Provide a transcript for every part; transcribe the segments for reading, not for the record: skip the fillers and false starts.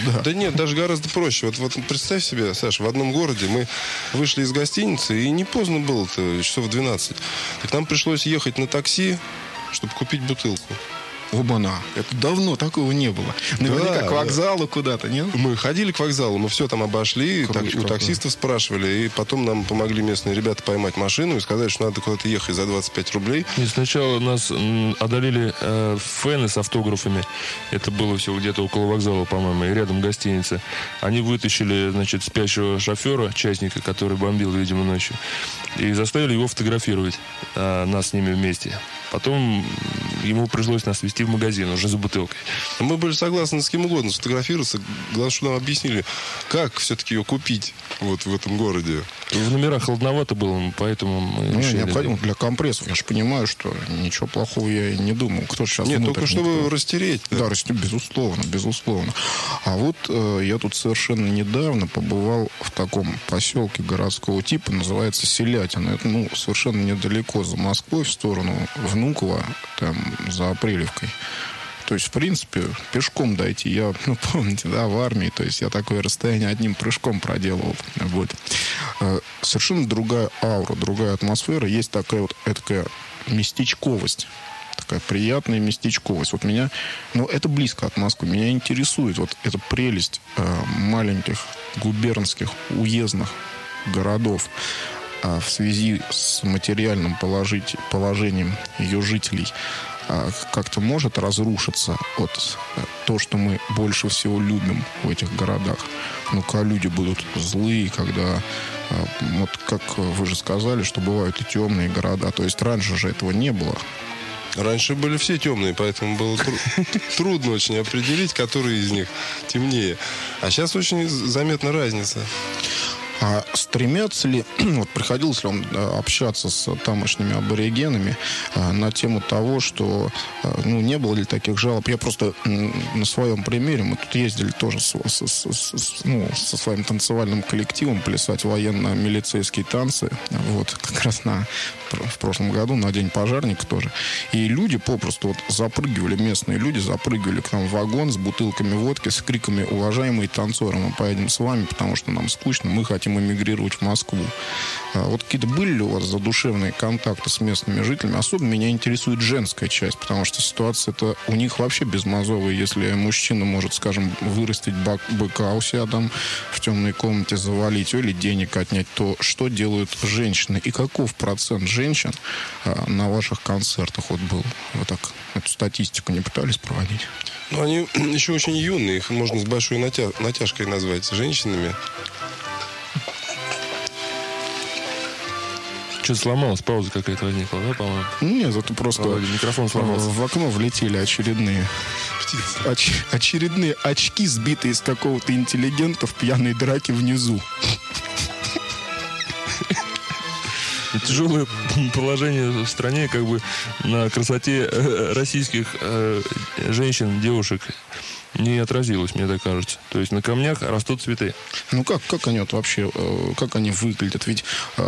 туда. Да нет, даже гораздо проще. Вот представь себе, Саша, в одном городе мы вышли из гостиницы, и не поздно было-то, часов 12. Так нам пришлось ехать на такси, чтобы купить бутылку. Оба-на. Это давно такого не было. Наверняка к вокзалу куда-то, нет? Мы ходили к вокзалу, мы все там обошли, у таксистов спрашивали, и потом нам помогли местные ребята поймать машину и сказали, что надо куда-то ехать за 25 рублей. И сначала нас одолели фэны с автографами. Это было всего где-то около вокзала, по-моему, и рядом гостиница. Они вытащили, значит, спящего шофера, частника, который бомбил, видимо, ночью, и заставили его фотографировать нас с ними вместе. Потом ему пришлось нас везти в магазин уже за бутылкой. Мы были согласны с кем угодно сфотографироваться. Главное, что нам объяснили, как все-таки ее купить вот в этом городе. В номерах холодновато было, поэтому мы решили... Необходимо для компрессов. Я же понимаю, что ничего плохого я и не думал. Кто сейчас нет, только чтобы растереть. Да, безусловно, безусловно. А вот я тут совершенно недавно побывал в таком поселке городского типа, называется Селятина. Это, совершенно недалеко за Москвой, в сторону Внуково, там, за Апрелевкой. То есть, в принципе, пешком дойти. Я, помните, да, в армии, то есть я такое расстояние одним прыжком проделывал. Вот. Совершенно другая аура, другая атмосфера. Есть такая вот этакая местечковость. Такая приятная местечковость. Вот меня, это близко от Москвы. Меня интересует вот эта прелесть маленьких губернских, уездных городов в связи с материальным положением ее жителей. Как-то может разрушиться вот то, что мы больше всего любим в этих городах. Когда люди будут злые, когда, вот как вы же сказали, что бывают и темные города. То есть раньше же этого не было. Раньше были все темные, поэтому было трудно очень определить, который из них темнее. А сейчас очень заметна разница. А стремятся ли, приходилось ли вам общаться с тамошними аборигенами на тему того, что, не было ли таких жалоб? Я просто на своем примере, мы тут ездили тоже со своим танцевальным коллективом плясать военно-милицейские танцы, вот, как раз в прошлом году, на День пожарника тоже. И люди попросту запрыгивали, местные люди запрыгивали к нам в вагон с бутылками водки, с криками: уважаемые танцоры, мы поедем с вами, потому что нам скучно, мы хотим эмигрировать в Москву. Вот какие-то были ли у вас задушевные контакты с местными жителями? Особенно меня интересует женская часть, потому что ситуация-то у них вообще безмозовая. Если мужчина может, скажем, вырастить быка у себя там в темной комнате, завалить или денег отнять, то что делают женщины? И каков процент женщин на ваших концертах был? Вы так эту статистику не пытались проводить? Они еще очень юные, их можно с большой натяжкой назвать женщинами. Что-то сломалось, пауза какая-то возникла, да, по-моему? Нет, это просто микрофон сломался. В окно влетели очередные очки, сбитые из какого-то интеллигента в пьяной драке внизу. Тяжелое положение в стране, на красоте российских женщин, девушек не отразилось, мне так кажется. То есть на камнях растут цветы. Как они вообще, как они выглядят? Ведь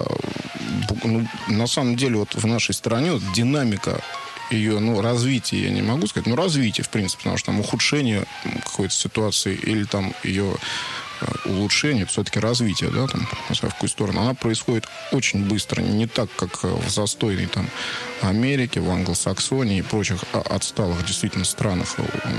на самом деле в нашей стране динамика ее, развитие, я не могу сказать, развитие, в принципе, потому что там ухудшение какой-то ситуации или там ее улучшение, все-таки развитие, да, там, в какую сторону, она происходит очень быстро, не так, как в застойной там Америке, в Англосаксонии и прочих отсталых действительно странах.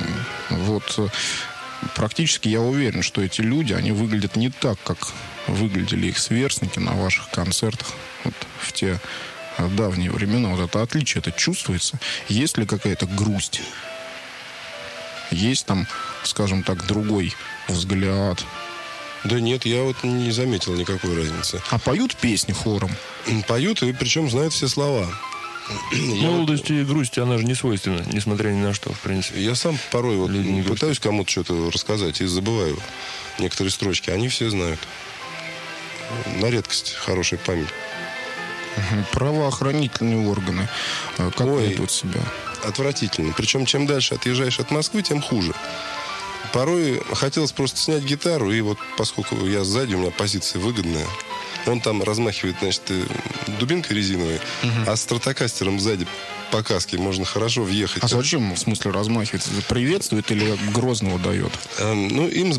Практически я уверен, что эти люди, они выглядят не так, как выглядели их сверстники на ваших концертах в те давние времена. Это отличие, это чувствуется. Есть ли какая-то грусть? Есть там, скажем так, другой взгляд? Да нет, я не заметил никакой разницы. А поют песни хором? Поют, и причем знают все слова. Молодость и грусть, она же не свойственна, несмотря ни на что, в принципе. Я сам порой пытаюсь кому-то что-то рассказать и забываю некоторые строчки. Они все знают. На редкость хорошая память. Правоохранительные органы. Как ведут себя? Отвратительно. Причем, чем дальше отъезжаешь от Москвы, тем хуже. Порой хотелось просто снять гитару, и поскольку я сзади, у меня позиция выгодная, он там размахивает, дубинкой резиновой, а стратокастером сзади по каске можно хорошо въехать. А зачем, в смысле, размахивать? Приветствует или Грозного дает? Им